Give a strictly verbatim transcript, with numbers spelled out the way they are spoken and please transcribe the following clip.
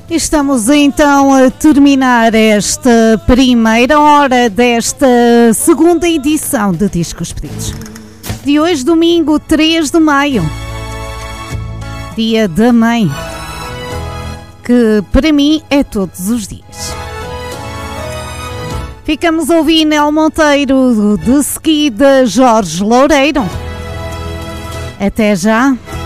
Estamos então a terminar esta primeira hora desta segunda edição de Discos Pedidos. De hoje, domingo, três de maio, dia da mãe, que para mim é todos os dias. Ficamos a ouvir Nel Monteiro, de seguida Jorge Loureiro. Até já!